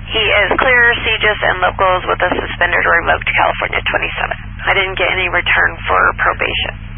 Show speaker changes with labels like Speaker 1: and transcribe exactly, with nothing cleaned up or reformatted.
Speaker 1: He is clear, C G I S, and locals with a suspended or revoked California twenty-seven. I didn't get any return for probation.